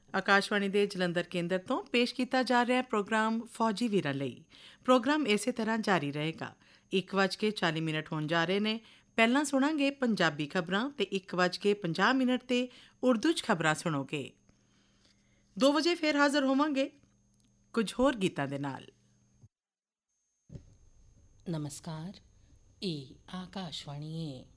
ਆਕਾਸ਼ਵਾਣੀ ਦੇ ਜਲੰਧਰ ਕੇਂਦਰ ਤੋਂ ਪੇਸ਼ ਕੀਤਾ ਜਾ ਰਿਹਾ ਪ੍ਰੋਗਰਾਮ ਫੌਜੀ ਵੀਰਾਂ ਲਈ। ਪ੍ਰੋਗਰਾਮ ਇਸੇ ਤਰ੍ਹਾਂ ਜਾਰੀ ਰਹੇਗਾ। 1:40 ਹੋਣ ਜਾ ਰਹੇ ਨੇ। ਪਹਿਲਾਂ ਸੁਣਾਂਗੇ ਪੰਜਾਬੀ ਖਬਰਾਂ ਤੇ 1:50 ਤੇ ਉਰਦੂ 'ਚ ਖਬਰਾਂ ਸੁਣੋਗੇ। 2 ਵਜੇ ਫਿਰ ਹਾਜ਼ਰ ਹੋਵਾਂਗੇ ਕੁਝ ਹੋਰ ਗੀਤਾਂ ਦੇ ਨਾਲ। ਨਮਸਕਾਰ, ਇਹ ਆਕਾਸ਼ਵਾਣੀ ਹੈ।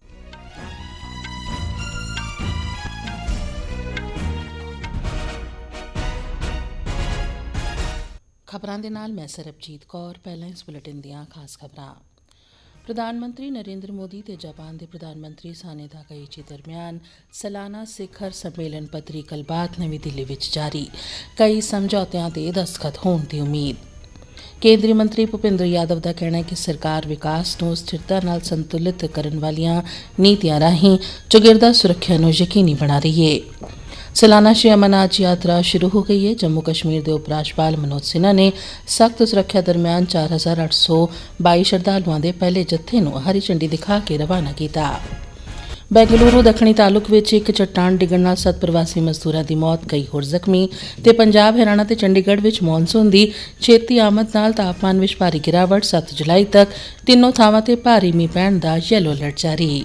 ਖਬਰਾਂ ਦੇ ਨਾਲ ਮੈਂ ਸਰਬਜੀਤ ਕੌਰ। ਪਹਿਲਾਂ ਇਸ ਬੁਲੇਟਿਨ ਦੀਆਂ ਖਾਸ ਖਬਰਾਂ। ਪ੍ਰਧਾਨ ਮੰਤਰੀ ਨਰਿੰਦਰ ਮੋਦੀ ਤੇ ਜਾਪਾਨ ਦੇ ਪ੍ਰਧਾਨ ਮੰਤਰੀ ਸਾਨੇ ਤਾਕਾਇਚੀ ਦਰਮਿਆਨ ਸਾਲਾਨਾ ਸਿਖਰ ਸੰਮੇਲਨ ਪੱਧਰੀ ਗੱਲਬਾਤ ਨਵੀਂ ਦਿੱਲੀ ਵਿੱਚ ਜਾਰੀ। ਕਈ ਸਮਝੌਤਿਆਂ ਤੇ ਦਸਤਖਤ ਹੋਣ ਦੀ ਉਮੀਦ। ਕੇਂਦਰੀ ਮੰਤਰੀ ਭੁਪਿੰਦਰ ਯਾਦਵ ਦਾ ਕਹਿਣਾ ਹੈ ਕਿ ਸਰਕਾਰ ਵਿਕਾਸ ਨੂੰ ਸਥਿਰਤਾ ਨਾਲ ਸੰਤੁਲਿਤ ਕਰਨ ਵਾਲੀਆਂ ਨੀਤੀਆਂ ਰਾਹੀਂ ਚੌਗਿਰਦਾ ਸੁਰੱਖਿਆ ਨੂੰ ਯਕੀਨੀ ਬਣਾ ਰਹੀ ਹੈ। ਸਾਲਾਨਾ ਸ਼੍ਰੀ ਅਮਰਨਾਥ ਯਾਤਰਾ ਸ਼ੁਰੂ ਹੋ ਗਈ ਹੈ। ਜੰਮੂ ਕਸ਼ਮੀਰ ਦੇ ਉਪ ਰਾਜਪਾਲ ਮਨੋਜ ਸਿਨਹਾ ਨੇ ਸਖਤ ਸੁਰੱਖਿਆ ਦਰਮਿਆਨ 4822 ਸ਼ਰਧਾਲੂਆਂ ਦੇ ਪਹਿਲੇ ਜੱਥੇ ਨੂੰ ਹਰੀ ਝੰਡੀ ਦਿਖਾ ਕੇ ਰਵਾਨਾ ਕੀਤਾ। ਬੈਂਗਲੁਰੂ ਦੱਖਣੀ ਤਾਲੁਕ ਵਿੱਚ ਇੱਕ ਚੱਟਾਨ ਡਿੱਗਣ ਨਾਲ 7 ਪ੍ਰਵਾਸੀ ਮਜ਼ਦੂਰਾਂ ਦੀ ਮੌਤ, ਕਈ ਹੋਰ ਜ਼ਖਮੀ। ਤੇ ਪੰਜਾਬ, ਹਰਿਆਣਾ ਤੇ ਚੰਡੀਗੜ੍ਹ ਵਿੱਚ ਮੌਨਸੂਨ ਦੀ ਛੇਤੀ ਆਮਦ ਨਾਲ ਤਾਪਮਾਨ ਵਿੱਚ ਭਾਰੀ ਗਿਰਾਵਟ। 7 ਜੁਲਾਈ ਤੱਕ ਤਿੰਨੋਂ ਥਾਵਾਂ ਤੇ ਭਾਰੀ ਮੀਂਹ ਪੈਣ ਦਾ ਯੈਲੋ ਅਲਰਟ ਜਾਰੀ।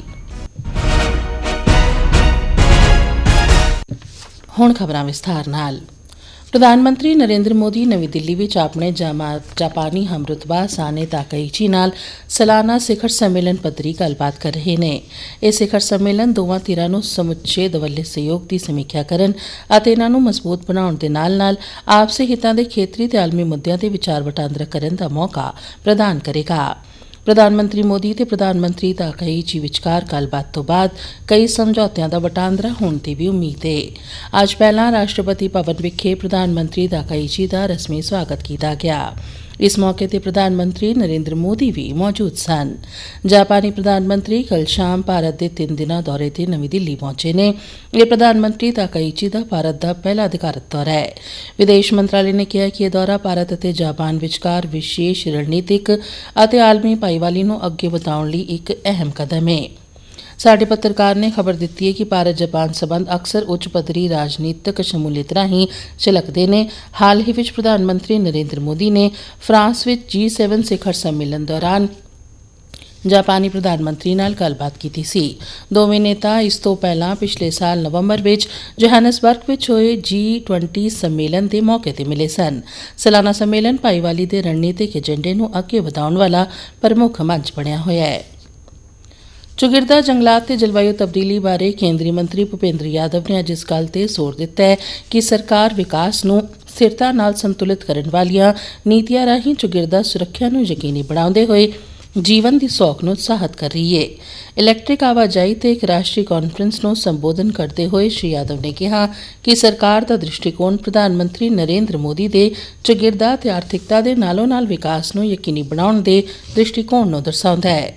ਹੁਣ ਖਬਰਾਂ ਵਿਸਥਾਰ ਨਾਲ। ਪ੍ਰਧਾਨ ਮੰਤਰੀ ਨਰਿੰਦਰ ਮੋਦੀ ਨਵੀਂ ਦਿੱਲੀ ਵਿੱਚ ਆਪਣੇ ਜਾਪਾਨੀ ਹਮਰੁਤਬਾ ਸਾਨੇ ਤਾਕਾਇਚੀ ਨਾਲ ਸਾਲਾਨਾ ਸਿਖਰ ਸੰਮੇਲਨ ਪੱਧਰੀ ਗੱਲਬਾਤ ਕਰ ਰਹੇ ਨੇ। ਇਹ ਸਿਖਰ ਸੰਮੇਲਨ ਦੋਵਾਂ ਧਿਰਾਂ ਨੂੰ ਸਮੁੱਚੇ ਦਵੱਲੇ ਸਹਿਯੋਗ ਦੀ ਸਮੀਖਿਆ ਕਰਨ ਅਤੇ ਇਨ੍ਹਾਂ ਨੂੰ ਮਜ਼ਬੂਤ ਬਣਾਉਣ ਦੇ ਨਾਲ-ਨਾਲ ਆਪਸੀ ਹਿੱਤਾਂ ਦੇ ਖੇਤਰੀ ਤੇ ਆਲਮੀ ਮੁੱਦਿਆਂ ਤੇ ਵਿਚਾਰ ਵਟਾਂਦਰਾ ਕਰਨ ਦਾ ਮੌਕਾ ਪ੍ਰਦਾਨ ਕਰੇਗਾ। ਪ੍ਰਧਾਨ ਮੰਤਰੀ ਮੋਦੀ ਤੇ ਪ੍ਰਧਾਨ ਮੰਤਰੀ ਤਾਕਾਇਚੀ ਵਿਚਕਾਰ ਗੱਲਬਾਤ ਤੋਂ ਬਾਅਦ ਕਈ ਸਮਝੌਤਿਆਂ ਦਾ ਵਟਾਂਦਰਾ ਹੋਣ ਦੀ ਵੀ ਉਮੀਦ ਹੈ। ਅੱਜ ਪਹਿਲਾਂ ਰਾਸ਼ਟਰਪਤੀ ਭਵਨ ਵਿਖੇ ਪ੍ਰਧਾਨ ਮੰਤਰੀ ਤਾਕਾਇਚੀ ਦਾ ਰਸਮੀ ਸਵਾਗਤ ਕੀਤਾ ਗਿਆ। ਇਸ ਮੌਕੇ ਤੇ ਪ੍ਰਧਾਨ ਮੰਤਰੀ ਨਰਿੰਦਰ ਮੋਦੀ ਵੀ ਮੌਜੂਦ ਸਨ। ਜਾਪਾਨੀ ਪ੍ਰਧਾਨ ਮੰਤਰੀ ਕੱਲ੍ਹ ਸ਼ਾਮ ਭਾਰਤ ਦੇ 3 ਦਿਨਾਂ ਦੌਰੇ ਤੇ ਨਵੀਂ ਦਿੱਲੀ ਪਹੁੰਚੇ ਨੇ। ਇਹ ਪ੍ਰਧਾਨ ਮੰਤਰੀ ਤਾਕਾਇਚੀ ਦਾ ਭਾਰਤ ਦਾ ਪਹਿਲਾ ਅਧਿਕਾਰਤ ਦੌਰਾ ਹੈ। ਵਿਦੇਸ਼ ਮੰਤਰਾਲੇ ਨੇ ਕਿਹਾ ਕਿ ਇਹ ਦੌਰਾ ਭਾਰਤ ਅਤੇ ਜਾਪਾਨ ਵਿਚਕਾਰ ਵਿਸ਼ੇਸ਼ ਰਣਨੀਤਿਕ ਅਤੇ ਆਲਮੀ ਭਾਈਵਾਲੀ ਨੂੰ ਅੱਗੇ ਵਧਾਉਣ ਲਈ ਇੱਕ ਅਹਿਮ ਕਦਮ ਹੈ। ਸਾਡੇ ਪੱਤਰਕਾਰ ਨੇ ਖਬਰ ਦਿੱਤੀ ਹੈ ਕਿ ਭਾਰਤ ਜਾਪਾਨ ਸਬੰਧ ਅਕਸਰ ਉੱਚ ਪੱਧਰੀ ਰਾਜਨੀਤਿਕ ਸ਼ਮੂਲੀਅਤ ਰਾਹੀਂ ਝਲਕਦੇ ਨੇ। ਹਾਲ ਹੀ ਵਿੱਚ ਪ੍ਰਧਾਨ ਮੰਤਰੀ ਨਰਿੰਦਰ ਮੋਦੀ ਨੇ ਫਰਾਂਸ ਵਿੱਚ G7 ਸਿਖਰ ਸੰਮੇਲਨ ਦੌਰਾਨ ਜਾਪਾਨੀ ਪ੍ਰਧਾਨ ਮੰਤਰੀ ਨਾਲ ਗੱਲਬਾਤ ਕੀਤੀ ਸੀ। ਦੋਵੇਂ ਨੇਤਾ ਇਸ ਤੋਂ ਪਹਿਲਾਂ ਪਿਛਲੇ ਸਾਲ ਨਵੰਬਰ ਵਿੱਚ ਜੋਹਾਨਸਬਰਗ ਵਿੱਚ ਹੋਏ G20 ਸੰਮੇਲਨ ਦੇ ਮੌਕੇ ਤੇ ਮਿਲੇ ਸਨ। ਸਾਲਾਨਾ ਸੰਮੇਲਨ ਭਾਈਵਾਲੀ ਦੇ ਰਣਨੀਤਿਕ ਏਜੰਡੇ ਨੂੰ ਅੱਗੇ ਵਧਾਉਣ ਵਾਲਾ ਪ੍ਰਮੁੱਖ ਮੰਚ ਬਣਿਆ ਹੋਇਆ ਹੈ। ਚੌਗਿਰਦਾ ਜੰਗਲਾਤ ਤੇ ਜਲਵਾਯੂ ਤਬਦੀਲੀ ਬਾਰੇ ਕੇਂਦਰੀ ਮੰਤਰੀ ਭੁਪਿੰਦਰ ਯਾਦਵ ਨੇ ਅੱਜ ਇਸ ਗੱਲ ਤੇ ਜ਼ੋਰ ਦਿੱਤਾ ਹੈ ਕਿ ਸਰਕਾਰ ਵਿਕਾਸ ਨੂੰ ਸਥਿਰਤਾ ਨਾਲ ਸੰਤੁਲਿਤ ਕਰਨ ਵਾਲੀਆਂ ਨੀਤੀਆਂ ਰਾਹੀਂ ਚੌਗਿਰਦਾ ਸੁਰੱਖਿਆ ਨੂੰ ਯਕੀਨੀ ਬਣਾਉਂਦੇ ਹੋਏ ਜੀਵਨ ਦੀ ਸੌਖ ਨੂੰ ਉਤਸ਼ਾਹਿਤ ਕਰ ਰਹੀ ਹੈ। ਇਲੈਕਟ੍ਰਿਕ ਆਵਾਜਾਈ ਤੇ ਇੱਕ ਰਾਸ਼ਟਰੀ ਕਾਨਫਰੰਸ ਨੂੰ ਸੰਬੋਧਨ ਕਰਦੇ ਹੋਏ ਸ਼੍ਰੀ ਯਾਦਵ ਨੇ ਕਿਹਾ ਕਿ ਸਰਕਾਰ ਦਾ ਦ੍ਰਿਸ਼ਟੀਕੋਣ ਪ੍ਰਧਾਨ ਮੰਤਰੀ ਨਰਿੰਦਰ ਮੋਦੀ ਦੇ ਚੌਗਿਰਦਾ ਤੇ ਆਰਥਿਕਤਾ ਦੇ ਨਾਲੋਂ ਨਾਲ ਵਿਕਾਸ ਨੂੰ ਯਕੀਨੀ ਬਣਾਉਣ ਦੇ ਦ੍ਰਿਸ਼ਟੀਕੋਣ ਨੂੰ ਦਰਸਾਉਂਦਾ ਹੈ।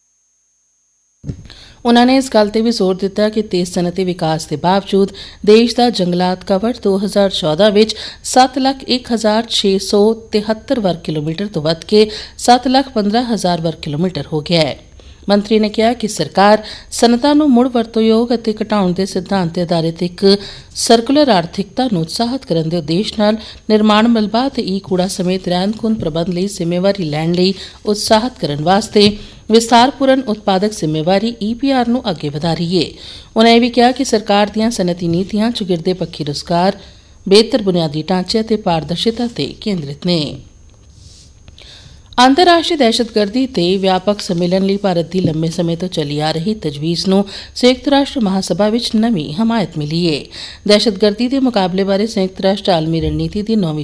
ਉਨ੍ਹਾਂ ਨੇ ਇਸ ਗੱਲ ਤੇ ਵੀ ਜ਼ੋਰ ਦਿੱਤਾ ਕਿ ਤੇਜ਼ ਸਨਅਤੀ ਵਿਕਾਸ ਦੇ ਬਾਵਜੂਦ ਦੇਸ਼ ਦਾ ਜੰਗਲਾਤ ਕਵਰ 2014 ਵਿੱਚ 7,01,673 ਵਰਗ ਕਿਲੋਮੀਟਰ ਤੋਂ ਵੱਧ ਕੇ 7,15,000 ਵਰਗ ਕਿਲੋਮੀਟਰ ਹੋ ਗਿਆ ਹੈ। ਮੰਤਰੀ ਨੇ ਕਿਹਾ ਕਿ ਸਰਕਾਰ ਸਨਅਤਾਂ ਨੂੰ ਮੁੜ ਵਰਤੋਯੋਗ ਅਤੇ ਘਟਾਉਣ ਦੇ ਸਿਧਾਂਤ ਤੇ ਆਧਾਰਿਤ ਇੱਕ ਸਰਕੂਲਰ ਆਰਥਿਕਤਾ ਨੂੰ ਉਤਸ਼ਾਹਿਤ ਕਰਨ ਦੇ ਉਦੇਸ਼ ਨਾਲ ਨਿਰਮਾਣ ਮਲਬਾ ਅਤੇ ਈ-ਕੂੜਾ ਸਮੇਤ ਰਹਿੰਦ-ਖੂੰਹਦ ਪ੍ਰਬੰਧ ਲਈ ਜ਼ਿੰਮੇਵਾਰੀ ਲੈਣ ਲਈ ਉਤਸ਼ਾਹਿਤ ਕਰਨ ਵਾਸਤੇ ਵਿਸਥਾਰਪੂਰਨ ਉਤਪਾਦਕ ਜ਼ਿੰਮੇਵਾਰੀ EPR ਨੂੰ ਅੱਗੇ ਵਧਾ ਰਹੀ ਹੈ। ਉਨ੍ਹਾਂ ਇਹ ਵੀ ਕਿਹਾ ਕਿ ਸਰਕਾਰ ਦੀਆਂ ਸਨਅਤੀ ਨੀਤੀਆਂ ਚੌਗਿਰਦੇ ਪੱਖੀ ਰੁਜ਼ਗਾਰ, ਬਿਹਤਰ ਬੁਨਿਆਦੀ ਢਾਂਚੇ ਅਤੇ ਪਾਰਦਰਸ਼ਿਤਾ ਤੇ ਕੇਂਦਰਿਤ ਨੇ। ਅੰਤਰਰਾਸ਼ਟਰੀ ਦਹਿਸ਼ਤਗਰਦੀ ਤੇ ਵਿਆਪਕ ਸੰਮੇਲਨ ਲਈ ਭਾਰਤ ਦੀ ਲੰਮੇ ਸਮੇਂ ਤੋਂ ਚੱਲੀ ਆ ਰਹੀ ਤਜਵੀਜ਼ ਨੂੰ ਸੰਯੁਕਤ ਰਾਸ਼ਟਰ ਮਹਾਸਭਾ ਵਿੱਚ ਨਵੀਂ ਹਮਾਇਤ ਮਿਲੀ ਹੈ। ਦਹਿਸ਼ਤਗਰਦੀ ਦੇ ਮੁਕਾਬਲੇ ਬਾਰੇ ਸੰਯੁਕਤ ਰਾਸ਼ਟਰ ਆਲਮੀ ਰਣਨੀਤੀ ਦੀ 9ਵੀਂ